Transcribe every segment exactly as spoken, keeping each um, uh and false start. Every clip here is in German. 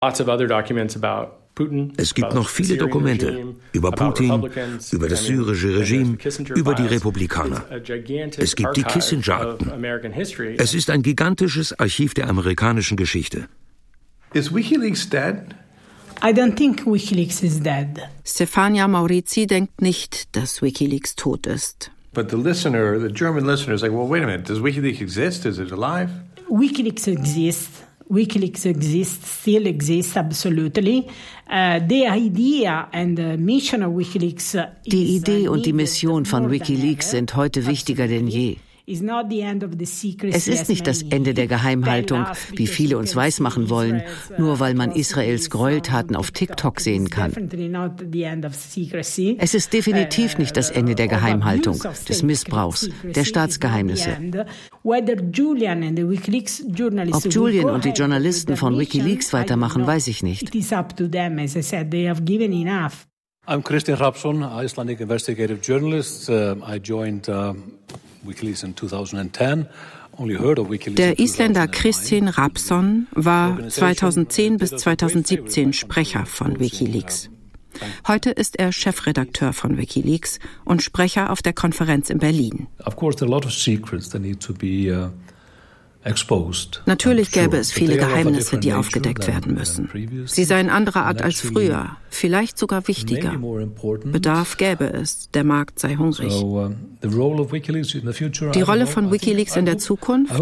Es gibt noch viele Dokumente über Putin, über das syrische Regime, über die Republikaner. Es gibt die Kissinger-Akten. Es ist ein gigantisches Archiv der amerikanischen Geschichte. Is WikiLeaks dead? I don't think WikiLeaks is dead. Stefania Maurizi denkt nicht, dass WikiLeaks tot ist. But the listener, the German listener is like, well, wait a minute, does WikiLeaks exist? Is it alive? WikiLeaks exists. WikiLeaks exists, still exists, absolutely. Uh, the idea and the mission of WikiLeaks Die Idee und die Mission von WikiLeaks sind heute wichtiger denn je. Es ist nicht das Ende der Geheimhaltung, wie viele uns weismachen wollen, nur weil man Israels Gräueltaten auf TikTok sehen kann. Es ist definitiv nicht das Ende der Geheimhaltung, des Missbrauchs, der Staatsgeheimnisse. Ob Julian und die Journalisten von WikiLeaks weitermachen, weiß ich nicht. I'm Christian Rapson, Icelandic investigative journalist. Uh, I joined uh, WikiLeaks in twenty ten. Only heard of WikiLeaks. Der Isländer Kristin Rapson war zweitausendzehn bis zweitausendsiebzehn Sprecher von WikiLeaks. Heute ist er Chefredakteur von WikiLeaks und Sprecher auf der Konferenz in Berlin. Of course, there are a lot of secrets that need to be uh, exposed. Natürlich gäbe es viele Geheimnisse, die aufgedeckt werden müssen. Sie seien anderer Art als früher, vielleicht sogar wichtiger. Bedarf gäbe es, der Markt sei hungrig. Die Rolle von WikiLeaks in der Zukunft?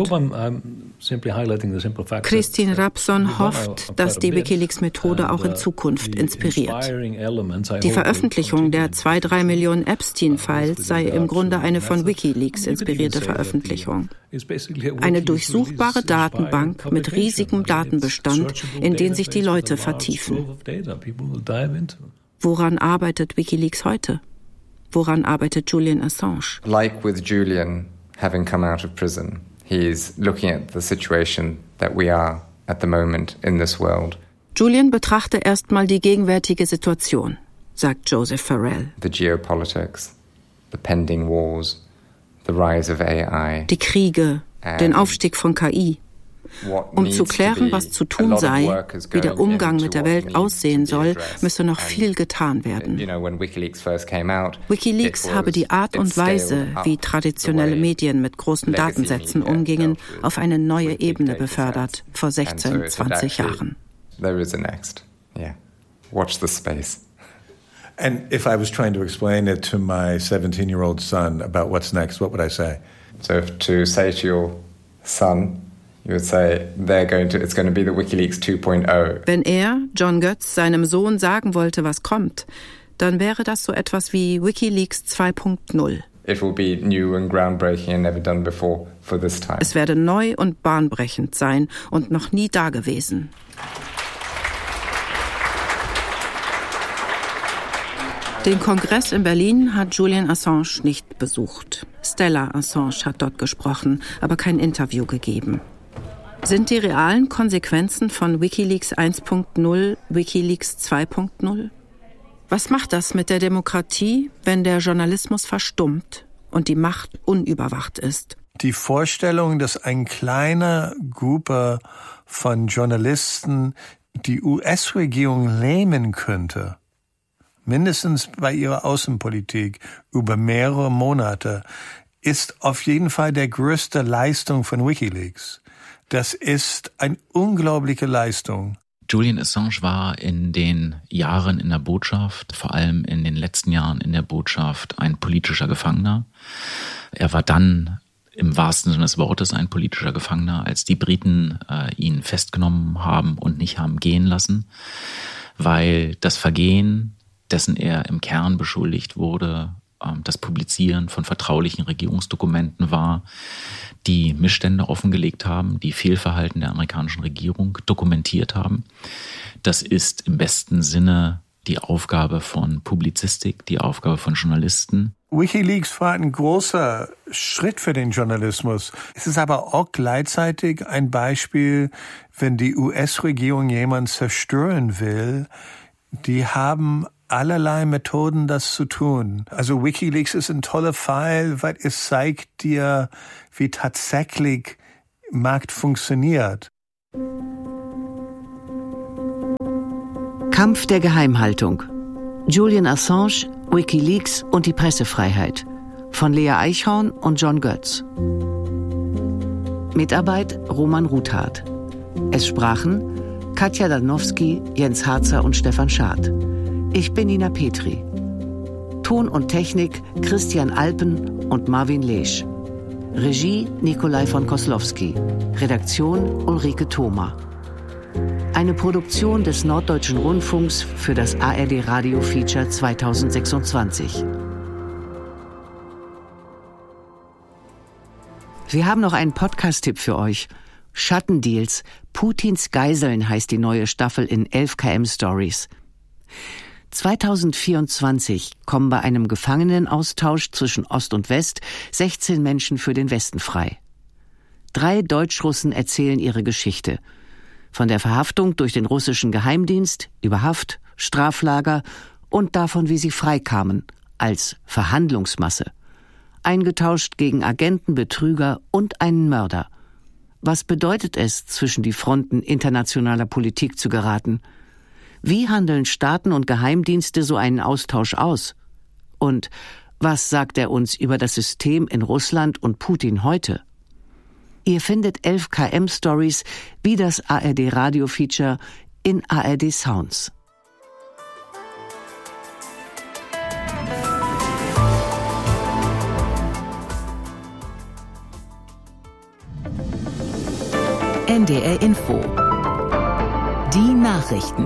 Kristin Rapson hofft, dass die WikiLeaks-Methode auch in Zukunft inspiriert. Die Veröffentlichung der zwei, drei Millionen Epstein-Files sei im Grunde eine von WikiLeaks inspirierte Veröffentlichung. Eine durchsuchbare Datenbank mit riesigem Datenbestand, in den sich die Leute vertiefen. Woran arbeitet WikiLeaks heute? Woran arbeitet Julian Assange? Like with Julian having come out of prison, he's looking at the situation that we are at the moment in this world. Julian betrachte erstmal die gegenwärtige Situation, sagt Joseph Farrell. The geopolitics, the pending wars, the rise of A I. Die Kriege, den Aufstieg von K I. Um zu klären, was zu tun sei, wie der Umgang mit der Welt aussehen soll, müsse noch viel getan werden. WikiLeaks habe die Art und Weise, wie traditionelle Medien mit großen Datensätzen umgingen, auf eine neue Ebene befördert, vor sechzehn, zwanzig Jahren. There is a next. Yeah. Watch the space. And if I was trying to explain it to my seventeen-year-old son about what's next, what would I say? So if to say to your son, you would say they're going to it's going to be the WikiLeaks two point oh. Wenn er, John Götz, seinem Sohn sagen wollte, was kommt, dann wäre das so etwas wie WikiLeaks zwei Punkt null. It will be new and groundbreaking and never done before for this time. Es werde neu und bahnbrechend sein und noch nie dagewesen. Den Kongress in Berlin hat Julian Assange nicht besucht. Stella Assange hat dort gesprochen, aber kein Interview gegeben. Sind die realen Konsequenzen von WikiLeaks eins Punkt null WikiLeaks zwei Punkt null? Was macht das mit der Demokratie, wenn der Journalismus verstummt und die Macht unüberwacht ist? Die Vorstellung, dass eine kleine Gruppe von Journalisten die U S-Regierung lähmen könnte, mindestens bei ihrer Außenpolitik über mehrere Monate, ist auf jeden Fall der größte Leistung von WikiLeaks. Das ist eine unglaubliche Leistung. Julian Assange war in den Jahren in der Botschaft, vor allem in den letzten Jahren in der Botschaft, ein politischer Gefangener. Er war dann im wahrsten Sinne des Wortes ein politischer Gefangener, als die Briten äh, ihn festgenommen haben und nicht haben gehen lassen, weil das Vergehen, dessen er im Kern beschuldigt wurde, das Publizieren von vertraulichen Regierungsdokumenten war, die Missstände offengelegt haben, die Fehlverhalten der amerikanischen Regierung dokumentiert haben. Das ist im besten Sinne die Aufgabe von Publizistik, die Aufgabe von Journalisten. WikiLeaks war ein großer Schritt für den Journalismus. Es ist aber auch gleichzeitig ein Beispiel, wenn die U S-Regierung jemanden zerstören will, die haben allerlei Methoden, das zu tun. Also WikiLeaks ist ein toller Fall, weil es zeigt dir, wie tatsächlich Markt funktioniert. Kampf der Geheimhaltung. Julian Assange, WikiLeaks und die Pressefreiheit. Von Lea Eichhorn und John Götz. Mitarbeit Roman Ruthardt. Es sprachen Katja Danowski, Jens Harzer und Stefan Schad. Ich bin Nina Petri. Ton und Technik Christian Alpen und Marvin Lesch. Regie Nikolai von Koslowski. Redaktion Ulrike Thoma. Eine Produktion des Norddeutschen Rundfunks für das A R D Radio Feature zweitausendsechsundzwanzig. Wir haben noch einen Podcast-Tipp für euch. Schattendeals. Putins Geiseln heißt die neue Staffel in elf Kilometer Stories. zweitausendvierundzwanzig kommen bei einem Gefangenenaustausch zwischen Ost und West sechzehn Menschen für den Westen frei. Drei Deutschrussen erzählen ihre Geschichte. Von der Verhaftung durch den russischen Geheimdienst, über Haft, Straflager und davon, wie sie freikamen, als Verhandlungsmasse. Eingetauscht gegen Agenten, Betrüger und einen Mörder. Was bedeutet es, zwischen die Fronten internationaler Politik zu geraten? Wie handeln Staaten und Geheimdienste so einen Austausch aus? Und was sagt er uns über das System in Russland und Putin heute? Ihr findet elf Kilometer Stories wie das A R D Radio Feature in A R D Sounds. N D R Info. Die Nachrichten.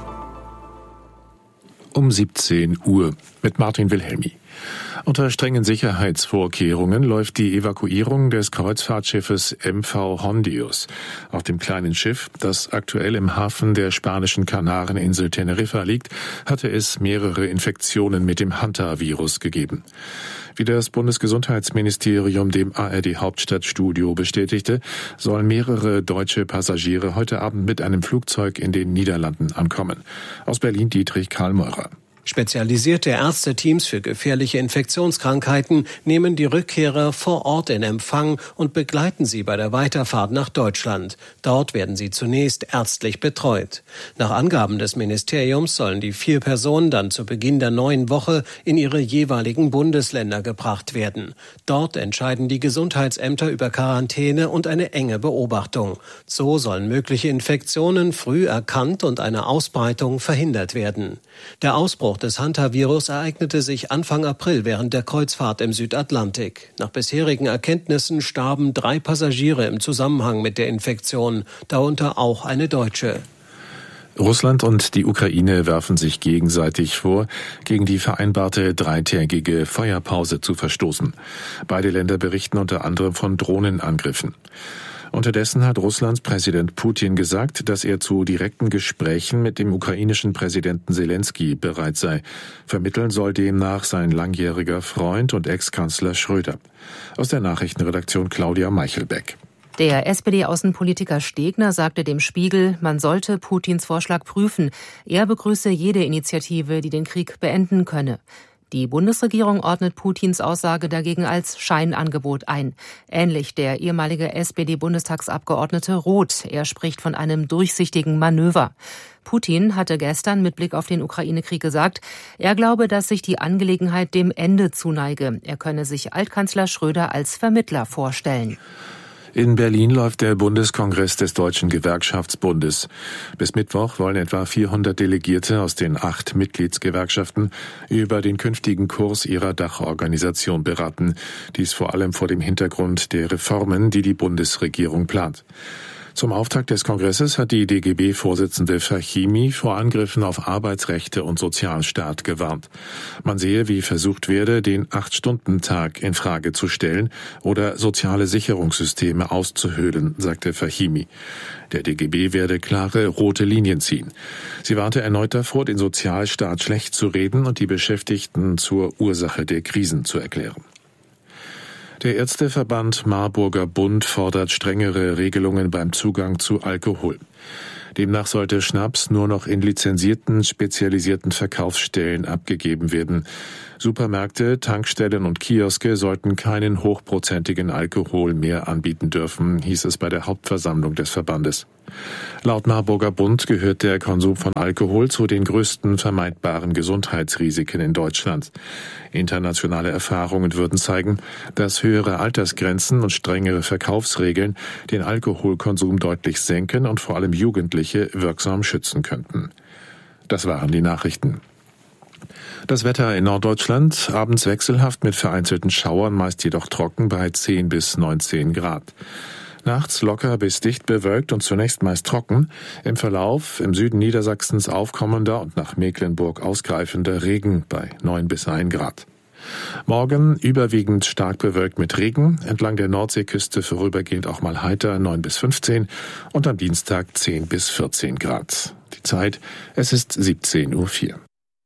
Um siebzehn Uhr mit Martin Wilhelmi. Unter strengen Sicherheitsvorkehrungen läuft die Evakuierung des Kreuzfahrtschiffes M V Hondius. Auf dem kleinen Schiff, das aktuell im Hafen der spanischen Kanareninsel Teneriffa liegt, hatte es mehrere Infektionen mit dem Hantavirus gegeben. Wie das Bundesgesundheitsministerium dem A R D Hauptstadtstudio bestätigte, sollen mehrere deutsche Passagiere heute Abend mit einem Flugzeug in den Niederlanden ankommen. Aus Berlin Dietrich Karlmeurer. Spezialisierte Ärzteteams für gefährliche Infektionskrankheiten nehmen die Rückkehrer vor Ort in Empfang und begleiten sie bei der Weiterfahrt nach Deutschland. Dort werden sie zunächst ärztlich betreut. Nach Angaben des Ministeriums sollen die vier Personen dann zu Beginn der neuen Woche in ihre jeweiligen Bundesländer gebracht werden. Dort entscheiden die Gesundheitsämter über Quarantäne und eine enge Beobachtung. So sollen mögliche Infektionen früh erkannt und eine Ausbreitung verhindert werden. Der Ausbruch des Hantavirus ereignete sich Anfang April während der Kreuzfahrt im Südatlantik. Nach bisherigen Erkenntnissen starben drei Passagiere im Zusammenhang mit der Infektion, darunter auch eine Deutsche. Russland und die Ukraine werfen sich gegenseitig vor, gegen die vereinbarte dreitägige Feuerpause zu verstoßen. Beide Länder berichten unter anderem von Drohnenangriffen. Unterdessen hat Russlands Präsident Putin gesagt, dass er zu direkten Gesprächen mit dem ukrainischen Präsidenten Selensky bereit sei. Vermitteln soll demnach sein langjähriger Freund und Ex-Kanzler Schröder. Aus der Nachrichtenredaktion Claudia Meichelbeck. Der S P D-Außenpolitiker Stegner sagte dem Spiegel, man sollte Putins Vorschlag prüfen. Er begrüße jede Initiative, die den Krieg beenden könne. Die Bundesregierung ordnet Putins Aussage dagegen als Scheinangebot ein. Ähnlich der ehemalige S P D-Bundestagsabgeordnete Roth. Er spricht von einem durchsichtigen Manöver. Putin hatte gestern mit Blick auf den Ukraine-Krieg gesagt, er glaube, dass sich die Angelegenheit dem Ende zuneige. Er könne sich Altkanzler Schröder als Vermittler vorstellen. In Berlin läuft der Bundeskongress des Deutschen Gewerkschaftsbundes. Bis Mittwoch wollen etwa vierhundert Delegierte aus den acht Mitgliedsgewerkschaften über den künftigen Kurs ihrer Dachorganisation beraten. Dies vor allem vor dem Hintergrund der Reformen, die die Bundesregierung plant. Zum Auftakt des Kongresses hat die D G B-Vorsitzende Fahimi vor Angriffen auf Arbeitsrechte und Sozialstaat gewarnt. Man sehe, wie versucht werde, den Acht-Stunden-Tag in Frage zu stellen oder soziale Sicherungssysteme auszuhöhlen, sagte Fahimi. Der D G B werde klare rote Linien ziehen. Sie warnte erneut davor, den Sozialstaat schlecht zu reden und die Beschäftigten zur Ursache der Krisen zu erklären. Der Ärzteverband Marburger Bund fordert strengere Regelungen beim Zugang zu Alkohol. Demnach sollte Schnaps nur noch in lizenzierten, spezialisierten Verkaufsstellen abgegeben werden. Supermärkte, Tankstellen und Kioske sollten keinen hochprozentigen Alkohol mehr anbieten dürfen, hieß es bei der Hauptversammlung des Verbandes. Laut Marburger Bund gehört der Konsum von Alkohol zu den größten vermeidbaren Gesundheitsrisiken in Deutschland. Internationale Erfahrungen würden zeigen, dass höhere Altersgrenzen und strengere Verkaufsregeln den Alkoholkonsum deutlich senken und vor allem Jugendliche wirksam schützen könnten. Das waren die Nachrichten. Das Wetter in Norddeutschland, abends wechselhaft mit vereinzelten Schauern, meist jedoch trocken bei zehn bis neunzehn Grad. Nachts locker bis dicht bewölkt und zunächst meist trocken. Im Verlauf im Süden Niedersachsens aufkommender und nach Mecklenburg ausgreifender Regen bei neun bis ein Grad. Morgen überwiegend stark bewölkt mit Regen, entlang der Nordseeküste vorübergehend auch mal heiter neun bis fünfzehn und am Dienstag zehn bis vierzehn Grad. Die Zeit, es ist siebzehn Uhr vier.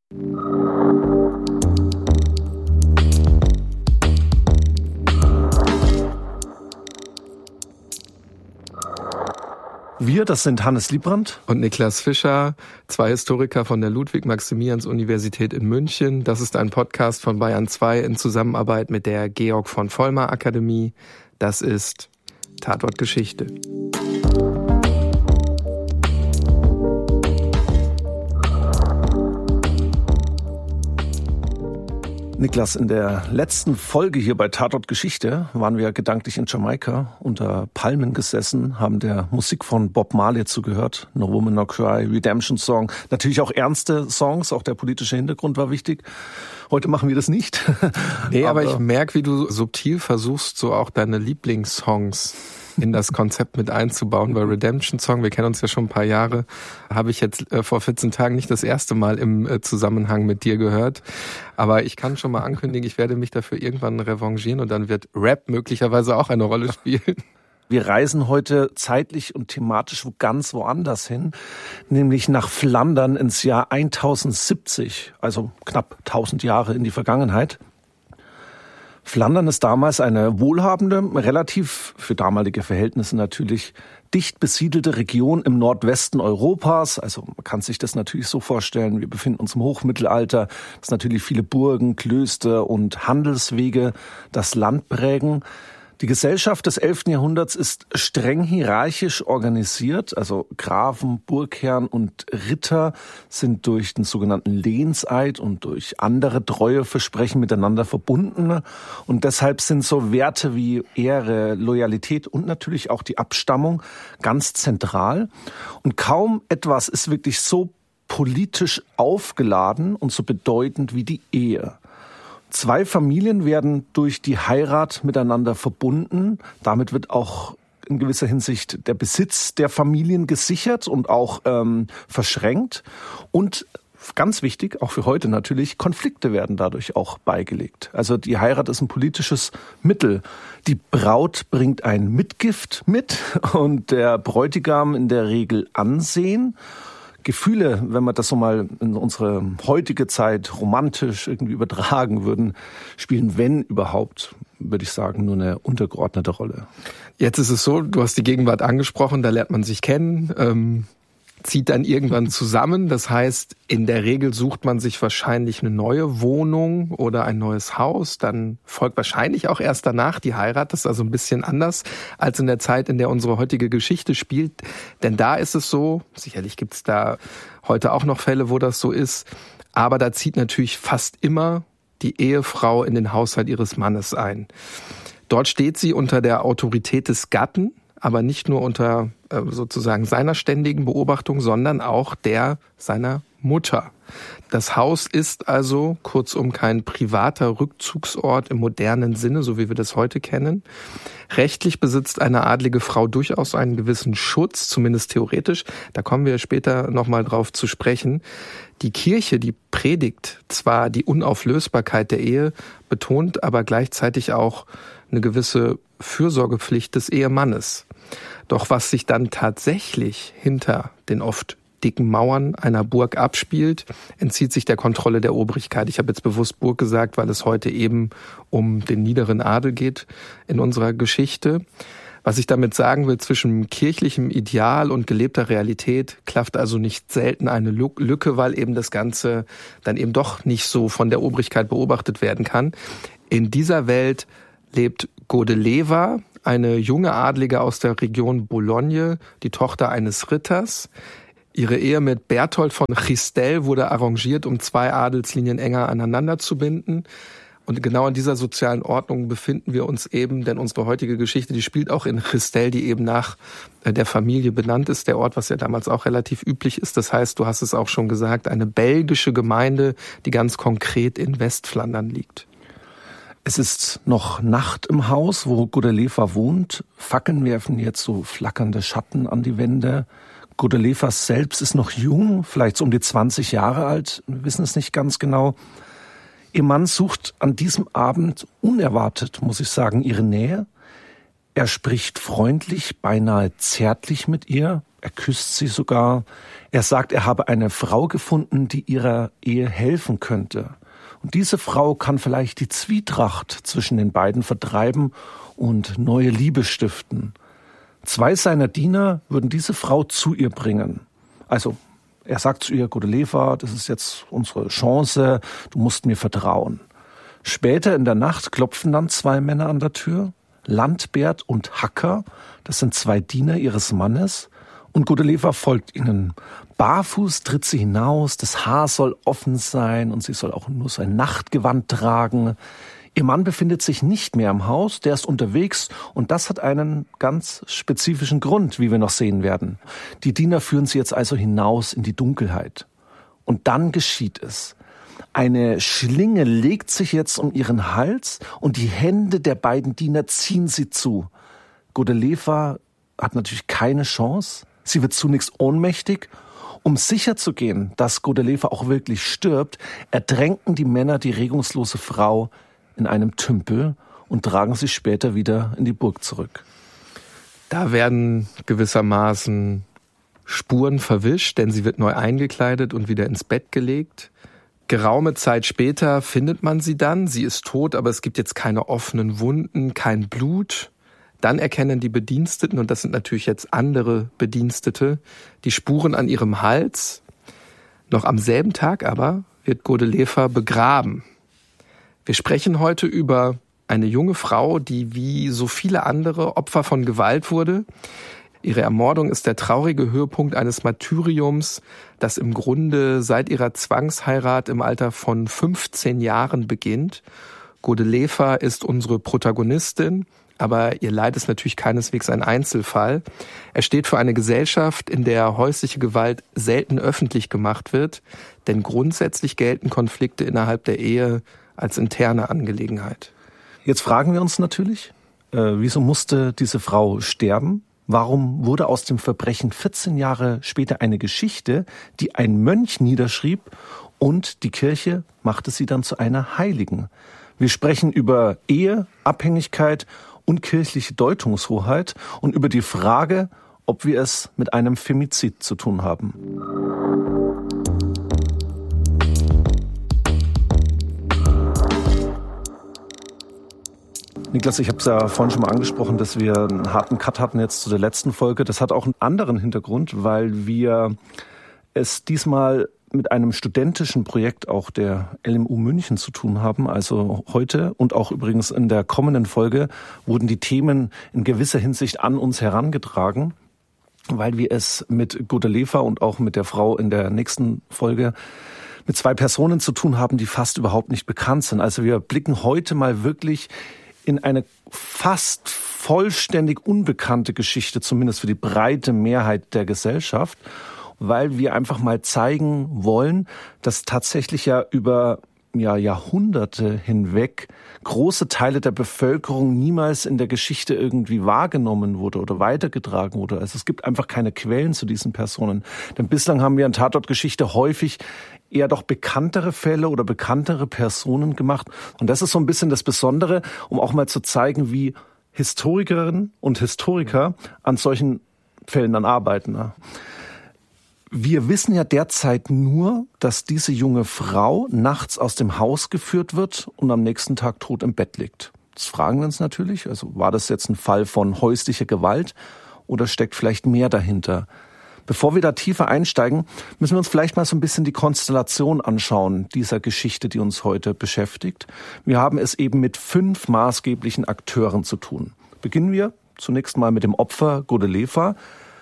Wir, das sind Hannes Liebrandt und Niklas Fischer, zwei Historiker von der Ludwig-Maximilians-Universität in München. Das ist ein Podcast von Bayern zwei in Zusammenarbeit mit der Georg von Vollmar Akademie. Das ist Tatort Geschichte. Niklas, in der letzten Folge hier bei Tatort Geschichte waren wir gedanklich in Jamaika unter Palmen gesessen, haben der Musik von Bob Marley zugehört, No Woman No Cry, Redemption Song, natürlich auch ernste Songs, auch der politische Hintergrund war wichtig. Heute machen wir das nicht. Nee, aber, aber ich merke, wie du subtil versuchst, so auch deine Lieblingssongs in das Konzept mit einzubauen, weil Redemption Song, wir kennen uns ja schon ein paar Jahre, habe ich jetzt äh, vor vierzehn Tagen nicht das erste Mal im äh, Zusammenhang mit dir gehört. Aber ich kann schon mal ankündigen, ich werde mich dafür irgendwann revanchieren und dann wird Rap möglicherweise auch eine Rolle spielen. Wir reisen heute zeitlich und thematisch wo ganz woanders hin, nämlich nach Flandern ins Jahr tausendsiebzig, also knapp tausend Jahre in die Vergangenheit. Flandern ist damals eine wohlhabende, relativ für damalige Verhältnisse natürlich dicht besiedelte Region im Nordwesten Europas. Also man kann sich das natürlich so vorstellen, wir befinden uns im Hochmittelalter, dass natürlich viele Burgen, Klöster und Handelswege das Land prägen. Die Gesellschaft des elften Jahrhunderts ist streng hierarchisch organisiert, also Grafen, Burgherren und Ritter sind durch den sogenannten Lehnseid und durch andere Treueversprechen miteinander verbunden und deshalb sind so Werte wie Ehre, Loyalität und natürlich auch die Abstammung ganz zentral und kaum etwas ist wirklich so politisch aufgeladen und so bedeutend wie die Ehe. Zwei Familien werden durch die Heirat miteinander verbunden. Damit wird auch in gewisser Hinsicht der Besitz der Familien gesichert und auch ähm, verschränkt. Und ganz wichtig, auch für heute natürlich, Konflikte werden dadurch auch beigelegt. Also die Heirat ist ein politisches Mittel. Die Braut bringt ein Mitgift mit und der Bräutigam in der Regel Ansehen. Gefühle, wenn wir das so mal in unsere heutige Zeit romantisch irgendwie übertragen würden, spielen, wenn überhaupt, würde ich sagen, nur eine untergeordnete Rolle. Jetzt ist es so, du hast die Gegenwart angesprochen, da lernt man sich kennen, ähm, zieht dann irgendwann zusammen. Das heißt, in der Regel sucht man sich wahrscheinlich eine neue Wohnung oder ein neues Haus. Dann folgt wahrscheinlich auch erst danach die Heirat. Das ist also ein bisschen anders als in der Zeit, in der unsere heutige Geschichte spielt. Denn da ist es so, sicherlich gibt es da heute auch noch Fälle, wo das so ist, aber da zieht natürlich fast immer die Ehefrau in den Haushalt ihres Mannes ein. Dort steht sie unter der Autorität des Gatten, aber nicht nur unter äh, sozusagen seiner ständigen Beobachtung, sondern auch der seiner Mutter. Das Haus ist also kurzum kein privater Rückzugsort im modernen Sinne, so wie wir das heute kennen. Rechtlich besitzt eine adlige Frau durchaus einen gewissen Schutz, zumindest theoretisch. Da kommen wir später nochmal drauf zu sprechen. Die Kirche, die predigt zwar die Unauflösbarkeit der Ehe, betont aber gleichzeitig auch eine gewisse Fürsorgepflicht des Ehemannes. Doch was sich dann tatsächlich hinter den oft dicken Mauern einer Burg abspielt, entzieht sich der Kontrolle der Obrigkeit. Ich habe jetzt bewusst Burg gesagt, weil es heute eben um den niederen Adel geht in unserer Geschichte. Was ich damit sagen will, zwischen kirchlichem Ideal und gelebter Realität klafft also nicht selten eine Lücke, weil eben das Ganze dann eben doch nicht so von der Obrigkeit beobachtet werden kann. In dieser Welt lebt Godeleva, eine junge Adlige aus der Region Boulogne, die Tochter eines Ritters. Ihre Ehe mit Berthold von Gistel wurde arrangiert, um zwei Adelslinien enger aneinander zu binden. Und genau in dieser sozialen Ordnung befinden wir uns eben, denn unsere heutige Geschichte, die spielt auch in Gistel, die eben nach der Familie benannt ist, der Ort, was ja damals auch relativ üblich ist. Das heißt, du hast es auch schon gesagt, eine belgische Gemeinde, die ganz konkret in Westflandern liegt. Es ist noch Nacht im Haus, wo Godelieva wohnt. Fackeln werfen jetzt so flackernde Schatten an die Wände. Godelieva selbst ist noch jung, vielleicht so um die zwanzig Jahre alt. Wir wissen es nicht ganz genau. Ihr Mann sucht an diesem Abend unerwartet, muss ich sagen, ihre Nähe. Er spricht freundlich, beinahe zärtlich mit ihr. Er küsst sie sogar. Er sagt, er habe eine Frau gefunden, die ihrer Ehe helfen könnte. Und diese Frau kann vielleicht die Zwietracht zwischen den beiden vertreiben und neue Liebe stiften. Zwei seiner Diener würden diese Frau zu ihr bringen. Also, er sagt zu ihr, Godelieva, das ist jetzt unsere Chance, du musst mir vertrauen. Später in der Nacht klopfen dann zwei Männer an der Tür, Landbert und Hacker, das sind zwei Diener ihres Mannes, und Godelieva folgt ihnen. Barfuß tritt sie hinaus, das Haar soll offen sein und sie soll auch nur sein Nachtgewand tragen. Ihr Mann befindet sich nicht mehr im Haus, der ist unterwegs und das hat einen ganz spezifischen Grund, wie wir noch sehen werden. Die Diener führen sie jetzt also hinaus in die Dunkelheit. Und dann geschieht es. Eine Schlinge legt sich jetzt um ihren Hals und die Hände der beiden Diener ziehen sie zu. Godelieva hat natürlich keine Chance. Sie wird zunächst ohnmächtig. Um sicherzugehen, dass Godelieva auch wirklich stirbt, ertränken die Männer die regungslose Frau in einem Tümpel und tragen sie später wieder in die Burg zurück. Da werden gewissermaßen Spuren verwischt, denn sie wird neu eingekleidet und wieder ins Bett gelegt. Geraume Zeit später findet man sie dann. Sie ist tot, aber es gibt jetzt keine offenen Wunden, kein Blut. Dann erkennen die Bediensteten, und das sind natürlich jetzt andere Bedienstete, die Spuren an ihrem Hals. Noch am selben Tag aber wird Godelieva begraben. Wir sprechen heute über eine junge Frau, die wie so viele andere Opfer von Gewalt wurde. Ihre Ermordung ist der traurige Höhepunkt eines Martyriums, das im Grunde seit ihrer Zwangsheirat im Alter von fünfzehn Jahren beginnt. Godelieva ist unsere Protagonistin, aber ihr Leid ist natürlich keineswegs ein Einzelfall. Er steht für eine Gesellschaft, in der häusliche Gewalt selten öffentlich gemacht wird, denn grundsätzlich gelten Konflikte innerhalb der Ehe als interne Angelegenheit. Jetzt fragen wir uns natürlich, äh, wieso musste diese Frau sterben? Warum wurde aus dem Verbrechen vierzehn Jahre später eine Geschichte, die ein Mönch niederschrieb, und die Kirche machte sie dann zu einer Heiligen? Wir sprechen über Ehe, Abhängigkeit und kirchliche Deutungshoheit und über die Frage, ob wir es mit einem Femizid zu tun haben. Niklas, ich habe es ja vorhin schon mal angesprochen, dass wir einen harten Cut hatten jetzt zu der letzten Folge. Das hat auch einen anderen Hintergrund, weil wir es diesmal mit einem studentischen Projekt auch der L M U München zu tun haben. Also heute und auch übrigens in der kommenden Folge wurden die Themen in gewisser Hinsicht an uns herangetragen, weil wir es mit Godelieva und auch mit der Frau in der nächsten Folge mit zwei Personen zu tun haben, die fast überhaupt nicht bekannt sind. Also wir blicken heute mal wirklich in eine fast vollständig unbekannte Geschichte, zumindest für die breite Mehrheit der Gesellschaft, weil wir einfach mal zeigen wollen, dass tatsächlich ja über ja, Jahrhunderte hinweg große Teile der Bevölkerung niemals in der Geschichte irgendwie wahrgenommen wurde oder weitergetragen wurde. Also es gibt einfach keine Quellen zu diesen Personen. Denn bislang haben wir in Tatortgeschichte häufig eher doch bekanntere Fälle oder bekanntere Personen gemacht. Und das ist so ein bisschen das Besondere, um auch mal zu zeigen, wie Historikerinnen und Historiker an solchen Fällen dann arbeiten. Wir wissen ja derzeit nur, dass diese junge Frau nachts aus dem Haus geführt wird und am nächsten Tag tot im Bett liegt. Das fragen wir uns natürlich. Also war das jetzt ein Fall von häuslicher Gewalt oder steckt vielleicht mehr dahinter? Bevor wir da tiefer einsteigen, müssen wir uns vielleicht mal so ein bisschen die Konstellation anschauen dieser Geschichte, die uns heute beschäftigt. Wir haben es eben mit fünf maßgeblichen Akteuren zu tun. Beginnen wir zunächst mal mit dem Opfer Godelieva.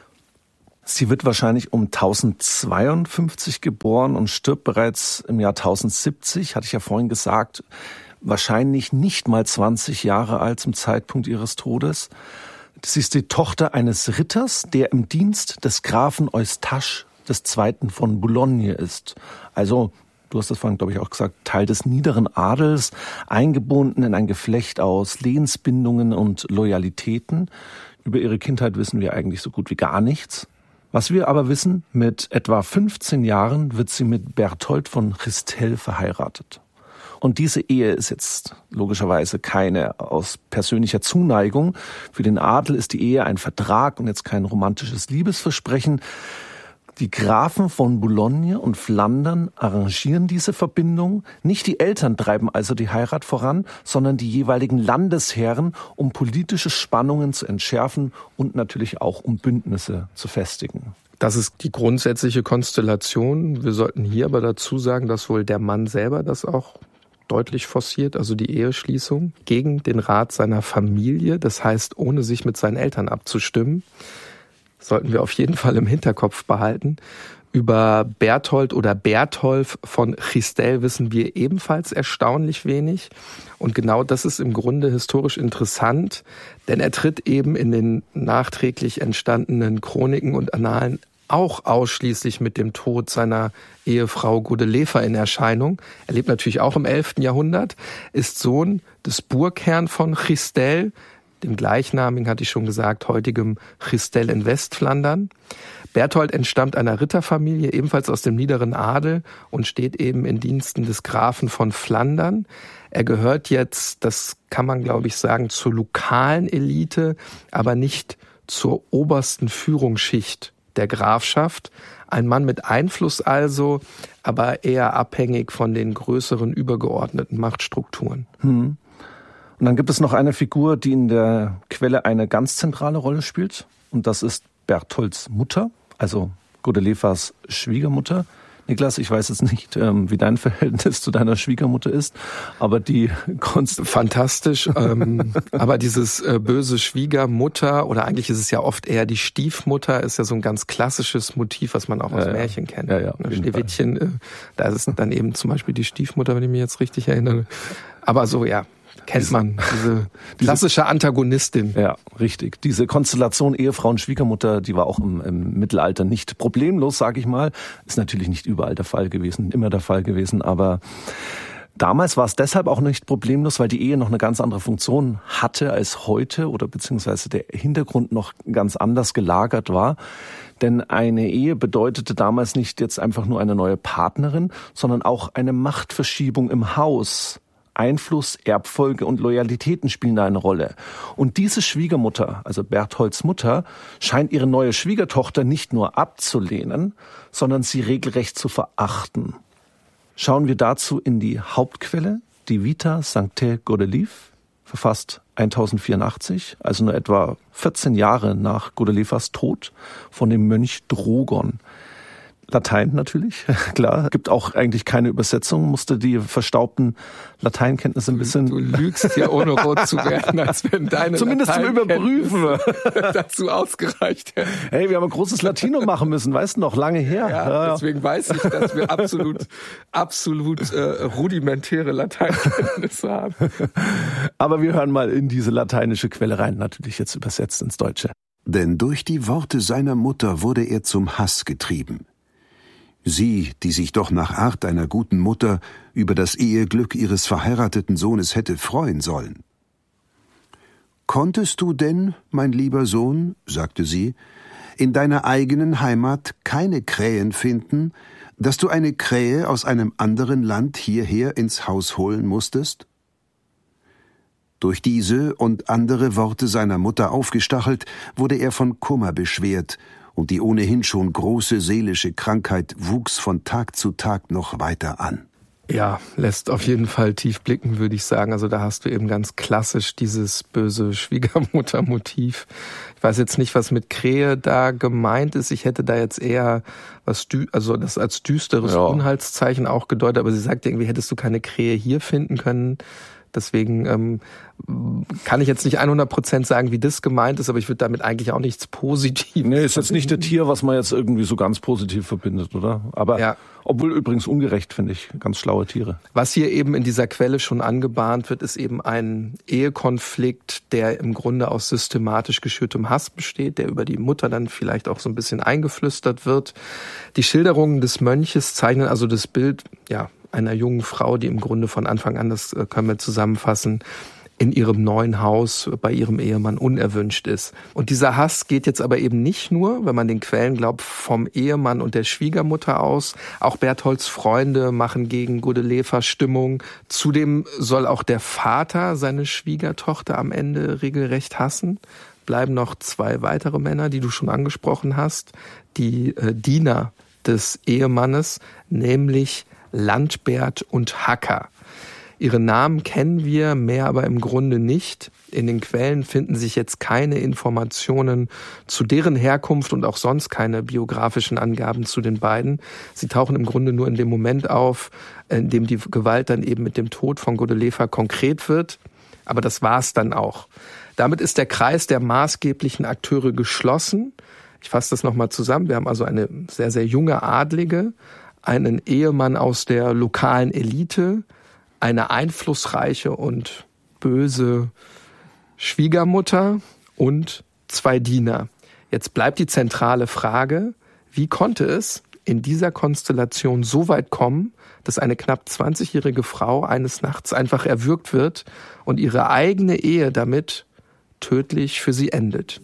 Sie wird wahrscheinlich um tausendzweiundfünfzig geboren und stirbt bereits im Jahr tausendsiebzig, hatte ich ja vorhin gesagt, wahrscheinlich nicht mal zwanzig Jahre alt zum Zeitpunkt ihres Todes. Sie ist die Tochter eines Ritters, der im Dienst des Grafen Eustache des Zweiten von Boulogne ist. Also, du hast das vorhin, glaube ich, auch gesagt, Teil des niederen Adels, eingebunden in ein Geflecht aus Lehensbindungen und Loyalitäten. Über ihre Kindheit wissen wir eigentlich so gut wie gar nichts. Was wir aber wissen, mit etwa fünfzehn Jahren wird sie mit Berthold von Christel verheiratet. Und diese Ehe ist jetzt logischerweise keine aus persönlicher Zuneigung. Für den Adel ist die Ehe ein Vertrag und jetzt kein romantisches Liebesversprechen. Die Grafen von Boulogne und Flandern arrangieren diese Verbindung. Nicht die Eltern treiben also die Heirat voran, sondern die jeweiligen Landesherren, um politische Spannungen zu entschärfen und natürlich auch um Bündnisse zu festigen. Das ist die grundsätzliche Konstellation. Wir sollten hier aber dazu sagen, dass wohl der Mann selber das auch deutlich forciert, also die Eheschließung, gegen den Rat seiner Familie, das heißt, ohne sich mit seinen Eltern abzustimmen. Sollten wir auf jeden Fall im Hinterkopf behalten. Über Berthold oder Bertholf von Christel wissen wir ebenfalls erstaunlich wenig. Und genau das ist im Grunde historisch interessant, denn er tritt eben in den nachträglich entstandenen Chroniken und Annalen auch ausschließlich mit dem Tod seiner Ehefrau Godelieva in Erscheinung. Er lebt natürlich auch im elften Jahrhundert, ist Sohn des Burgherrn von Christel, dem gleichnamigen, hatte ich schon gesagt, heutigem Christel in Westflandern. Berthold entstammt einer Ritterfamilie, ebenfalls aus dem niederen Adel und steht eben in Diensten des Grafen von Flandern. Er gehört jetzt, das kann man glaube ich sagen, zur lokalen Elite, aber nicht zur obersten Führungsschicht der Grafschaft. Ein Mann mit Einfluss also, aber eher abhängig von den größeren übergeordneten Machtstrukturen. Hm. Und dann gibt es noch eine Figur, die in der Quelle eine ganz zentrale Rolle spielt. Und das ist Bertholds Mutter, also Godelievas Schwiegermutter. Niklas, ich weiß jetzt nicht, wie dein Verhältnis zu deiner Schwiegermutter ist, aber die Konst fantastisch. ähm, aber dieses äh, böse Schwiegermutter, oder eigentlich ist es ja oft eher die Stiefmutter, ist ja so ein ganz klassisches Motiv, was man auch aus ja, Märchen ja. kennt. Ja, ja, Schneewittchen, äh, da ist es dann eben zum Beispiel die Stiefmutter, wenn ich mich jetzt richtig erinnere. Aber so, ja. Kennt man, diese klassische Antagonistin. Ja, richtig. Diese Konstellation Ehefrau und Schwiegermutter, die war auch im, im Mittelalter nicht problemlos, sage ich mal. Ist natürlich nicht überall der Fall gewesen, immer der Fall gewesen, aber damals war es deshalb auch nicht problemlos, weil die Ehe noch eine ganz andere Funktion hatte als heute oder beziehungsweise der Hintergrund noch ganz anders gelagert war. Denn eine Ehe bedeutete damals nicht jetzt einfach nur eine neue Partnerin, sondern auch eine Machtverschiebung im Haus. Einfluss, Erbfolge und Loyalitäten spielen da eine Rolle. Und diese Schwiegermutter, also Bertholds Mutter, scheint ihre neue Schwiegertochter nicht nur abzulehnen, sondern sie regelrecht zu verachten. Schauen wir dazu in die Hauptquelle, die Vita Sanctae Godelieve, verfasst tausendvierundachtzig, also nur etwa vierzehn Jahre nach Godelievas Tod, von dem Mönch Drogon. Latein natürlich, klar. Gibt auch eigentlich keine Übersetzung, musste die verstaubten Lateinkenntnisse ein bisschen... Du, du lügst hier, ohne rot zu werden, als wenn deine zumindest zum Überprüfen dazu ausgereicht hätten. Hey, wir haben ein großes Latino machen müssen, weißt du noch, lange her. Ja, ja. Deswegen weiß ich, dass wir absolut, absolut äh, rudimentäre Lateinkenntnisse haben. Aber wir hören mal in diese lateinische Quelle rein, natürlich jetzt übersetzt ins Deutsche. Denn durch die Worte seiner Mutter wurde er zum Hass getrieben. Sie, die sich doch nach Art einer guten Mutter über das Eheglück ihres verheirateten Sohnes hätte freuen sollen. »Konntest du denn, mein lieber Sohn«, sagte sie, »in deiner eigenen Heimat keine Krähen finden, dass du eine Krähe aus einem anderen Land hierher ins Haus holen musstest?« Durch diese und andere Worte seiner Mutter aufgestachelt, wurde er von Kummer beschwert, und die ohnehin schon große seelische Krankheit wuchs von Tag zu Tag noch weiter an. Ja, lässt auf jeden Fall tief blicken, würde ich sagen. Also da hast du eben ganz klassisch dieses böse Schwiegermutter-Motiv. Ich weiß jetzt nicht, was mit Krähe da gemeint ist. Ich hätte da jetzt eher was, dü- also das als düsteres ja. Unheilszeichen auch gedeutet. Aber sie sagt irgendwie, hättest du keine Krähe hier finden können, Deswegen ähm, kann ich jetzt nicht hundert Prozent sagen, wie das gemeint ist, aber ich würde damit eigentlich auch nichts Positives. Nee, ist jetzt nicht der Tier, was man jetzt irgendwie so ganz positiv verbindet, oder? Aber ja. Obwohl übrigens ungerecht, finde ich, ganz schlaue Tiere. Was hier eben in dieser Quelle schon angebahnt wird, ist eben ein Ehekonflikt, der im Grunde aus systematisch geschürtem Hass besteht, der über die Mutter dann vielleicht auch so ein bisschen eingeflüstert wird. Die Schilderungen des Mönches zeichnen also das Bild, ja, einer jungen Frau, die im Grunde von Anfang an, das können wir zusammenfassen, in ihrem neuen Haus bei ihrem Ehemann unerwünscht ist. Und dieser Hass geht jetzt aber eben nicht nur, wenn man den Quellen glaubt, vom Ehemann und der Schwiegermutter aus. Auch Bertholds Freunde machen gegen Godelever Stimmung. Zudem soll auch der Vater seine Schwiegertochter am Ende regelrecht hassen. Bleiben noch zwei weitere Männer, die du schon angesprochen hast, die äh, Diener des Ehemannes, nämlich Landbert und Hacker. Ihre Namen kennen wir, mehr aber im Grunde nicht. In den Quellen finden sich jetzt keine Informationen zu deren Herkunft und auch sonst keine biografischen Angaben zu den beiden. Sie tauchen im Grunde nur in dem Moment auf, in dem die Gewalt dann eben mit dem Tod von Godelever konkret wird. Aber das war's dann auch. Damit ist der Kreis der maßgeblichen Akteure geschlossen. Ich fasse das nochmal zusammen. Wir haben also eine sehr, sehr junge Adlige, einen Ehemann aus der lokalen Elite, eine einflussreiche und böse Schwiegermutter und zwei Diener. Jetzt bleibt die zentrale Frage, wie konnte es in dieser Konstellation so weit kommen, dass eine knapp zwanzigjährige Frau eines Nachts einfach erwürgt wird und ihre eigene Ehe damit tödlich für sie endet?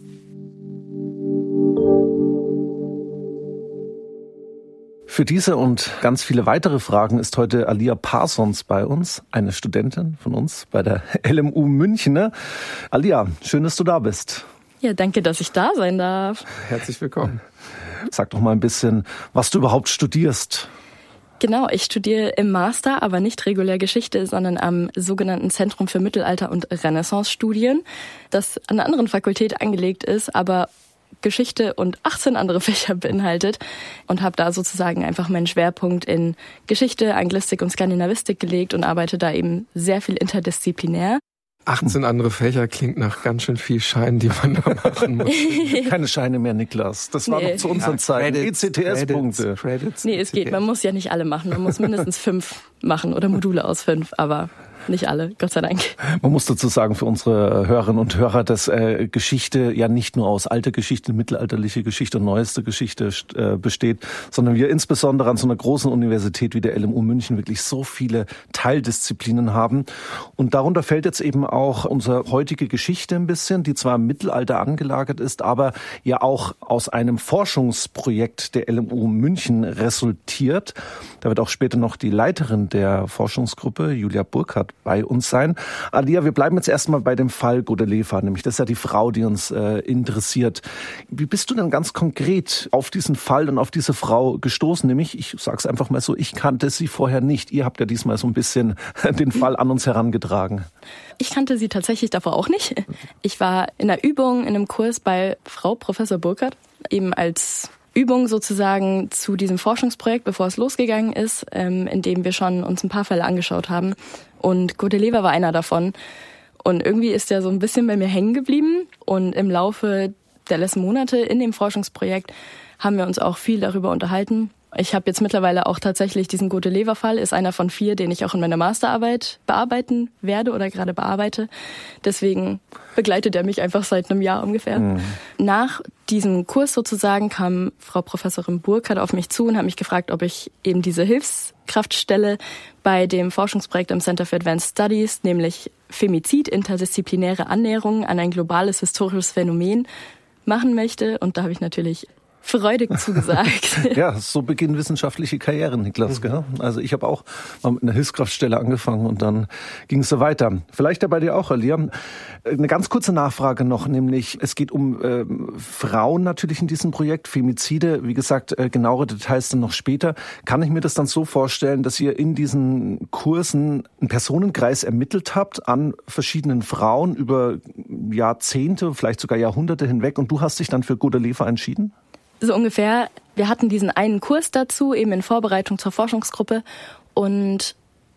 Für diese und ganz viele weitere Fragen ist heute Alia Parsons bei uns, eine Studentin von uns bei der L M U München. Alia, schön, dass du da bist. Ja, danke, dass ich da sein darf. Herzlich willkommen. Sag doch mal ein bisschen, was du überhaupt studierst. Genau, ich studiere im Master, aber nicht regulär Geschichte, sondern am sogenannten Zentrum für Mittelalter- und Renaissance-Studien, das an einer anderen Fakultät angelegt ist, aber Geschichte und achtzehn andere Fächer beinhaltet und habe da sozusagen einfach meinen Schwerpunkt in Geschichte, Anglistik und Skandinavistik gelegt und arbeite da eben sehr viel interdisziplinär. achtzehn andere Fächer klingt nach ganz schön viel Scheinen, die man da machen muss. Keine Scheine mehr, Niklas. Das war nee. noch zu unseren ja, Zeiten. E C T S-Punkte. Nee, es geht. Man muss ja nicht alle machen. Man muss mindestens fünf machen oder Module aus fünf, aber nicht alle, Gott sei Dank. Man muss dazu sagen, für unsere Hörerinnen und Hörer, dass äh, Geschichte ja nicht nur aus alter Geschichte, mittelalterliche Geschichte und neueste Geschichte äh, besteht, sondern wir insbesondere an so einer großen Universität wie der L M U München wirklich so viele Teildisziplinen haben. Und darunter fällt jetzt eben auch unsere heutige Geschichte ein bisschen, die zwar im Mittelalter angelagert ist, aber ja auch aus einem Forschungsprojekt der L M U München resultiert. Da wird auch später noch die Leiterin der Forschungsgruppe, Julia Burkhardt, bei uns sein. Alia, wir bleiben jetzt erstmal bei dem Fall Godelever, nämlich das ist ja die Frau, die uns äh, interessiert. Wie bist du denn ganz konkret auf diesen Fall und auf diese Frau gestoßen? Nämlich, ich sag's einfach mal so, ich kannte sie vorher nicht. Ihr habt ja diesmal so ein bisschen den Fall an uns herangetragen. Ich kannte sie tatsächlich davor auch nicht. Ich war in einer Übung, in einem Kurs bei Frau Professor Burkhardt, eben als Übung sozusagen zu diesem Forschungsprojekt, bevor es losgegangen ist, ähm, in dem wir schon uns ein paar Fälle angeschaut haben. Und Godelever war einer davon. Und irgendwie ist der so ein bisschen bei mir hängen geblieben. Und im Laufe der letzten Monate in dem Forschungsprojekt haben wir uns auch viel darüber unterhalten. Ich habe jetzt mittlerweile auch tatsächlich diesen Godelever-Fall, ist einer von vier, den ich auch in meiner Masterarbeit bearbeiten werde oder gerade bearbeite. Deswegen begleitet er mich einfach seit einem Jahr ungefähr. Mhm. Nach diesem Kurs sozusagen kam Frau Professorin Burkhardt auf mich zu und hat mich gefragt, ob ich eben diese Hilfskraftstelle bei dem Forschungsprojekt am Center for Advanced Studies, nämlich Femizid, interdisziplinäre Annäherung an ein globales historisches Phänomen, machen möchte. Und da habe ich natürlich freudig zugesagt. Ja, so beginnen wissenschaftliche Karrieren, Niklas. Gell? Also ich habe auch mal mit einer Hilfskraftstelle angefangen und dann ging es so weiter. Vielleicht ja bei dir auch, Alia. Eine ganz kurze Nachfrage noch, nämlich es geht um äh, Frauen natürlich in diesem Projekt, Femizide. Wie gesagt, äh, genauere Details dann noch später. Kann ich mir das dann so vorstellen, dass ihr in diesen Kursen einen Personenkreis ermittelt habt an verschiedenen Frauen über Jahrzehnte, vielleicht sogar Jahrhunderte hinweg und du hast dich dann für Godelever entschieden? So ungefähr. Wir hatten diesen einen Kurs dazu, eben in Vorbereitung zur Forschungsgruppe. Und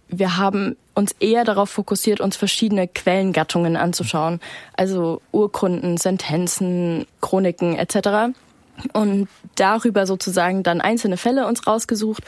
wir haben uns eher darauf fokussiert, uns verschiedene Quellengattungen anzuschauen. Also Urkunden, Sentenzen, Chroniken et cetera. Und darüber sozusagen dann einzelne Fälle uns rausgesucht,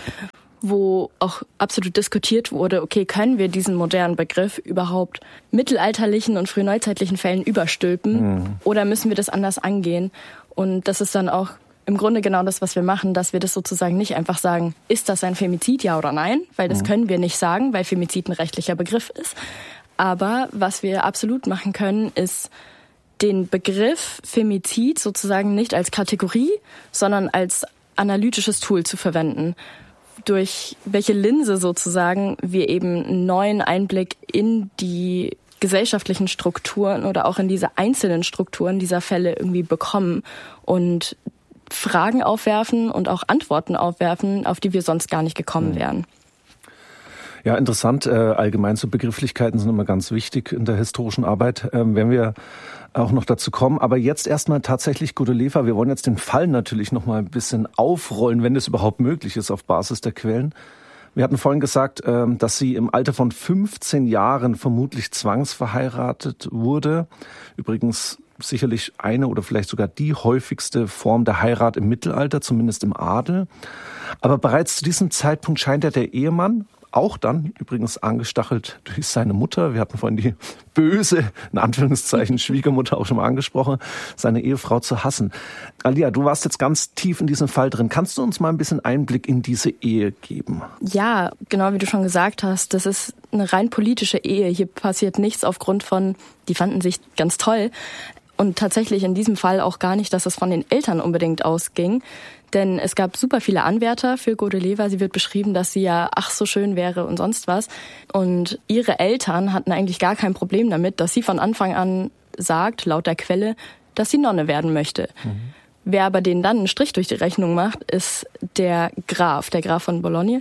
wo auch absolut diskutiert wurde, okay, können wir diesen modernen Begriff überhaupt mittelalterlichen und frühneuzeitlichen Fällen überstülpen mhm. oder müssen wir das anders angehen? Und das ist dann auch im Grunde genau das, was wir machen, dass wir das sozusagen nicht einfach sagen, ist das ein Femizid, ja oder nein? Weil das mhm. können wir nicht sagen, weil Femizid ein rechtlicher Begriff ist. Aber was wir absolut machen können, ist den Begriff Femizid sozusagen nicht als Kategorie, sondern als analytisches Tool zu verwenden. Durch welche Linse sozusagen wir eben einen neuen Einblick in die gesellschaftlichen Strukturen oder auch in diese einzelnen Strukturen dieser Fälle irgendwie bekommen und Fragen aufwerfen und auch Antworten aufwerfen, auf die wir sonst gar nicht gekommen wären. Ja, interessant. Äh, allgemein so Begrifflichkeiten sind immer ganz wichtig in der historischen Arbeit. Ähm, wenn wir auch noch dazu kommen. Aber jetzt erstmal tatsächlich Godoleva. Wir wollen jetzt den Fall natürlich noch mal ein bisschen aufrollen, wenn es überhaupt möglich ist, auf Basis der Quellen. Wir hatten vorhin gesagt, ähm, dass sie im Alter von fünfzehn Jahren vermutlich zwangsverheiratet wurde. Übrigens sicherlich eine oder vielleicht sogar die häufigste Form der Heirat im Mittelalter, zumindest im Adel. Aber bereits zu diesem Zeitpunkt scheint ja der Ehemann, auch dann übrigens angestachelt durch seine Mutter, wir hatten vorhin die böse, in Anführungszeichen, Schwiegermutter auch schon mal angesprochen, seine Ehefrau zu hassen. Alia, du warst jetzt ganz tief in diesem Fall drin. Kannst du uns mal ein bisschen Einblick in diese Ehe geben? Ja, genau wie du schon gesagt hast, das ist eine rein politische Ehe. Hier passiert nichts aufgrund von, die fanden sich ganz toll. Und tatsächlich in diesem Fall auch gar nicht, dass es von den Eltern unbedingt ausging. Denn es gab super viele Anwärter für Godoleva. Sie wird beschrieben, dass sie ja ach so schön wäre und sonst was. Und ihre Eltern hatten eigentlich gar kein Problem damit, dass sie von Anfang an sagt, laut der Quelle, dass sie Nonne werden möchte. Mhm. Wer aber denen dann einen Strich durch die Rechnung macht, ist der Graf, der Graf von Bologne,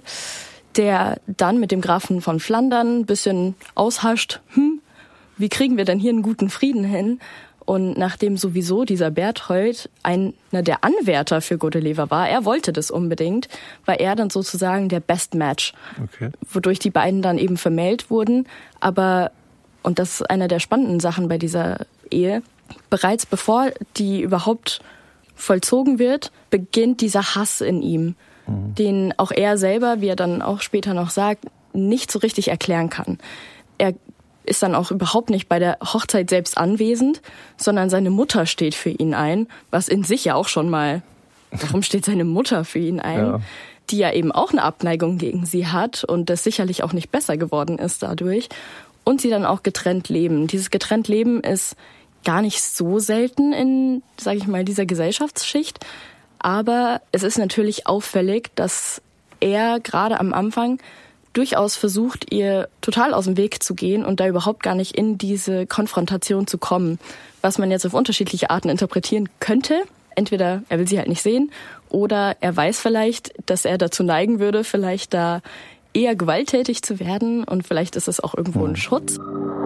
der dann mit dem Grafen von Flandern ein bisschen aushascht, hm, wie kriegen wir denn hier einen guten Frieden hin? Und nachdem sowieso dieser Berthold einer der Anwärter für Godoleva war, er wollte das unbedingt, war er dann sozusagen der Best Match. Okay. Wodurch die beiden dann eben vermählt wurden. Aber, und das ist einer der spannenden Sachen bei dieser Ehe, bereits bevor die überhaupt vollzogen wird, beginnt dieser Hass in ihm, mhm. den auch er selber, wie er dann auch später noch sagt, nicht so richtig erklären kann. Er ist dann auch überhaupt nicht bei der Hochzeit selbst anwesend, sondern seine Mutter steht für ihn ein, was in sich ja auch schon mal, warum steht seine Mutter für ihn ein, ja. die ja eben auch eine Abneigung gegen sie hat und das sicherlich auch nicht besser geworden ist dadurch und sie dann auch getrennt leben. Dieses getrennt Leben ist gar nicht so selten in, sage ich mal, dieser Gesellschaftsschicht, aber es ist natürlich auffällig, dass er gerade am Anfang durchaus versucht, ihr total aus dem Weg zu gehen und da überhaupt gar nicht in diese Konfrontation zu kommen, was man jetzt auf unterschiedliche Arten interpretieren könnte. Entweder er will sie halt nicht sehen oder er weiß vielleicht, dass er dazu neigen würde, vielleicht da eher gewalttätig zu werden und vielleicht ist es auch irgendwo ein Schutz.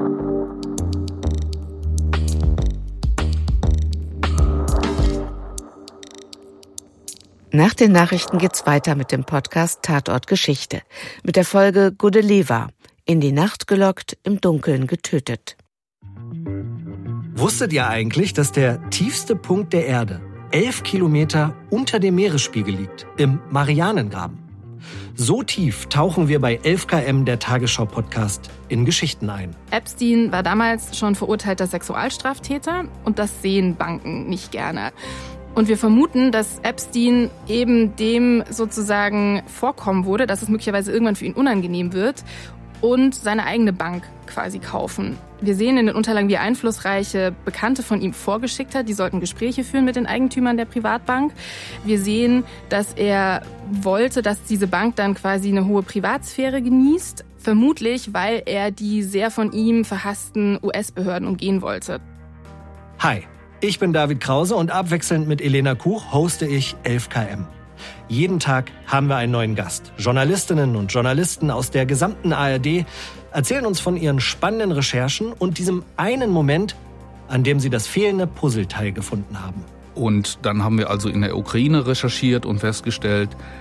Nach den Nachrichten geht's weiter mit dem Podcast Tatort Geschichte. Mit der Folge Godoleva. In die Nacht gelockt, im Dunkeln getötet. Wusstet ihr eigentlich, dass der tiefste Punkt der Erde elf Kilometer unter dem Meeresspiegel liegt? Im Marianengraben. So tief tauchen wir bei elf Kilometer der Tagesschau-Podcast in Geschichten ein. Epstein war damals schon verurteilter Sexualstraftäter und das sehen Banken nicht gerne. Und wir vermuten, dass Epstein eben dem sozusagen vorkommen wurde, dass es möglicherweise irgendwann für ihn unangenehm wird und seine eigene Bank quasi kaufen. Wir sehen in den Unterlagen, wie einflussreiche Bekannte von ihm vorgeschickt hat. Die sollten Gespräche führen mit den Eigentümern der Privatbank. Wir sehen, dass er wollte, dass diese Bank dann quasi eine hohe Privatsphäre genießt. Vermutlich, weil er die sehr von ihm verhassten U S-Behörden umgehen wollte. Hi. Ich bin David Krause und abwechselnd mit Elena Kuch hoste ich elf Kilometer. Jeden Tag haben wir einen neuen Gast. Journalistinnen und Journalisten aus der gesamten A R D erzählen uns von ihren spannenden Recherchen und diesem einen Moment, an dem sie das fehlende Puzzleteil gefunden haben. Und dann haben wir also in der Ukraine recherchiert und festgestellt,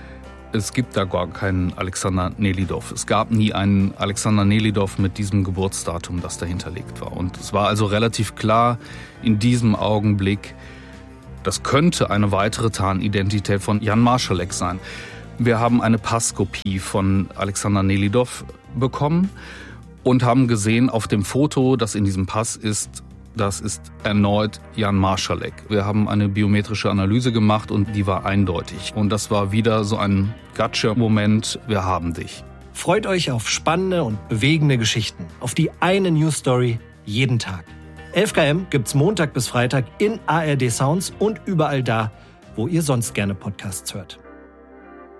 es gibt da gar keinen Alexander Nelidov. Es gab nie einen Alexander Nelidov mit diesem Geburtsdatum, das dahinterlegt war. Und es war also relativ klar in diesem Augenblick, das könnte eine weitere Tarnidentität von Jan Marschalek sein. Wir haben eine Passkopie von Alexander Nelidov bekommen und haben gesehen, auf dem Foto, das in diesem Pass ist, das ist erneut Jan Marschalek. Wir haben eine biometrische Analyse gemacht und die war eindeutig. Und das war wieder so ein Gotcha-Moment, wir haben dich. Freut euch auf spannende und bewegende Geschichten, auf die eine News Story jeden Tag. elf K M gibt's Montag bis Freitag in A R D Sounds und überall da, wo ihr sonst gerne Podcasts hört.